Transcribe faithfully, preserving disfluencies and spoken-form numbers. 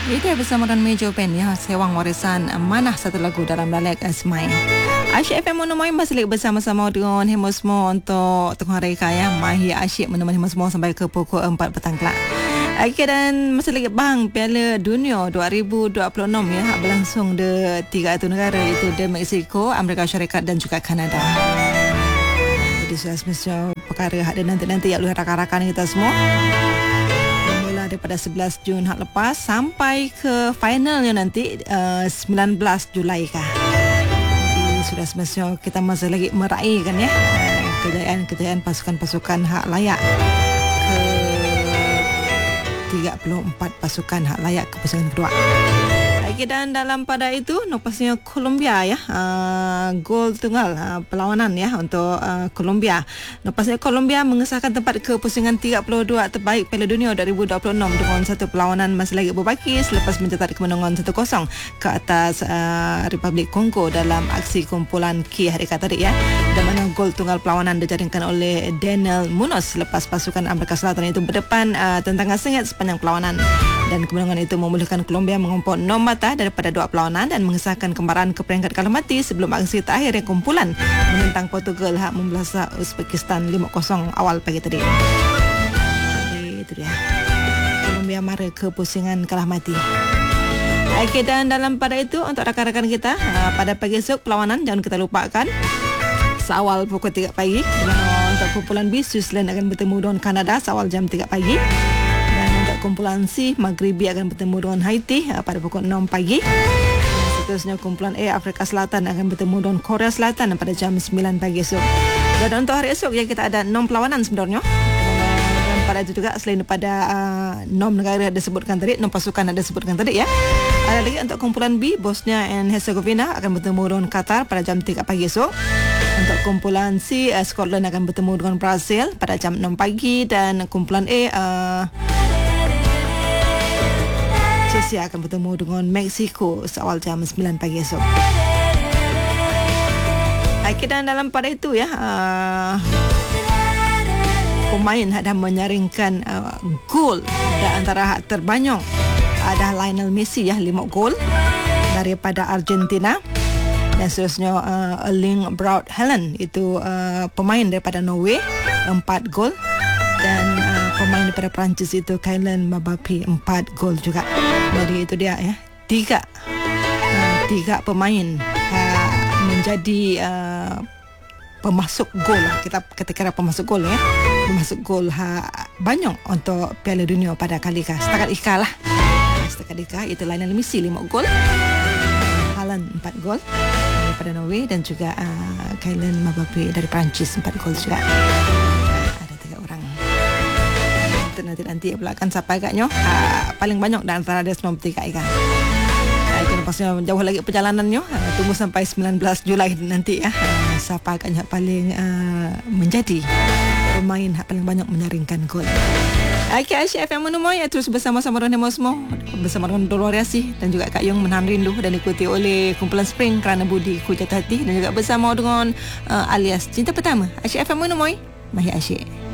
Itu bersama dengan Mejo Pen ya, Sewang Warisan Manah, satu lagu dalam Dalek Asmai. Asyik F M menemui masih bersama-sama dengan Hemosmo untuk Tuhan Reka ya. Mahir asyik menemani Hemosmo sampai ke pukul empat petang kelak. Okey, dan masih lagi bang Piala Dunia dua ribu dua puluh enam ya, berlangsung di tiga itu negara, iaitu di Mexico, Amerika Syarikat dan juga Kanada. Jadi sudah semestinya perkara ada nanti-nanti yang boleh rakan-rakan kita semua. Daripada sebelas Jun hak lepas sampai ke finalnya nanti uh, sembilan belas Julai kah. Jadi sudah semestinya kita masih lagi meraihkan ya uh, kejayaan-kejayaan pasukan-pasukan hak layak ke tiga puluh empat pasukan hak layak ke pusingan kedua. Okay, dan dalam pada itu napasnya Colombia ya, uh, gol tunggal uh, perlawanan ya untuk uh, Colombia. Napasnya Colombia mengesahkan tempat ke pusingan tiga puluh dua terbaik Piala Dunia dua ribu dua puluh enam dengan satu perlawanan masih lagi berbaki selepas mencatat kemenangan satu kosong ke atas uh, Republik Kongo dalam aksi kumpulan K hari tadi ya. Dan mana gol tunggal perlawanan dijaringkan oleh Daniel Munoz selepas pasukan Amerika Selatan itu berdepan uh, tentangan sengit sepanjang perlawanan. Dan kemenangan itu membolehkan Colombia mengompok enam mata daripada dua perlawanan dan mengesahkan kemarahan ke peringkat kalah mati sebelum aksi terakhir yang kumpulan menentang Portugal hak membelasah Uzbekistan lima kosong awal pagi tadi. Jadi itu dia, Colombia mara ke pusingan kalah mati. Okey, dan dalam pada itu untuk rakan-rakan kita pada pagi esok perlawanan jangan kita lupakan seawal pukul tiga pagi. Untuk kumpulan B, Switzerland akan bertemu dengan Kanada seawal jam tiga pagi. Kumpulan C, Maghribi akan bertemu dengan Haiti uh, pada pukul enam pagi. Dan seterusnya kumpulan A, Afrika Selatan akan bertemu dengan Korea Selatan pada jam sembilan pagi esok. Dan untuk hari esok ya, kita ada enam perlawanan sebenarnya. Dan pada itu juga selain daripada uh, enam negara ada sebutkan tadi, enam pasukan ada sebutkan tadi ya. Ada lagi untuk kumpulan B, Bosnia and Herzegovina akan bertemu dengan Qatar pada jam tiga pagi esok. Untuk kumpulan C, uh, Scotland akan bertemu dengan Brazil pada jam enam pagi. Dan kumpulan A, uh, Chelsea akan bertemu dengan Mexico seawal jam sembilan pagi esok. Okay, dan dalam pada itu ya, uh, pemain ada menyaringkan uh, gol dan antara terbanyak ada Lionel Messi ya, lima gol daripada Argentina. Dan seterusnya uh, Erling Braut Haaland itu uh, pemain daripada Norway, empat gol. Dan uh, pemain daripada Perancis itu Kylian Mbappe, empat gol juga. Jadi itu dia ya, tiga uh, tiga pemain uh, menjadi uh, pemasuk gol. Kita kita kira pemasuk gol ya, pemasuk gol ha, banyak untuk Piala Dunia pada kali ini. Setakat Ika lah, setakat Ika itu Lionel Messi lima gol, Haaland empat gol daripada Norway, dan juga uh, Kylian Mbappe dari Perancis empat gol juga. Nanti-nanti pula akan siapa agaknya uh, paling banyak dan antara dia sembilan puluh tiga ikan. Uh, itu pasnya jauh lagi perjalanannya. Uh, tunggu sampai sembilan belas Julai nanti ya. Uh, siapa agaknya paling uh, menjadi pemain paling banyak menyaringkan gol. Okey, Asyik F M menemui terus bersama-sama dengan Hemosmo, bersama dengan Doloriasi dan juga Kak Yung Menahan Rindu, dan diikuti oleh kumpulan Spring Kerana Budi Ku Jatuh Hati, dan juga bersama dengan uh, alias Cinta Pertama. Asyik F M menemui Mahir Asyik.